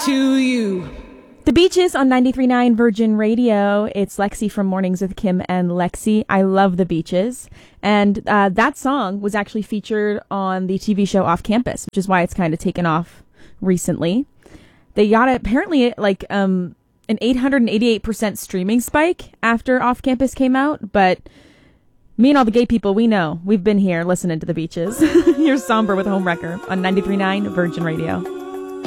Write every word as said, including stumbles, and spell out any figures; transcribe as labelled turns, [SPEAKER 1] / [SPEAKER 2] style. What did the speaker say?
[SPEAKER 1] to you.
[SPEAKER 2] The Beaches on ninety-three point nine Virgin Radio. It's Lexi from Mornings with Kim and Lexi. I love The Beaches. And uh, that song was actually featured on the T V show Off Campus, which is why it's kind of taken off recently. They got apparently like um, an eight hundred eighty-eight percent streaming spike after Off Campus came out. But me and all the gay people, we know. We've been here listening to The Beaches. Here's Somber with Homewrecker on ninety-three point nine Virgin Radio.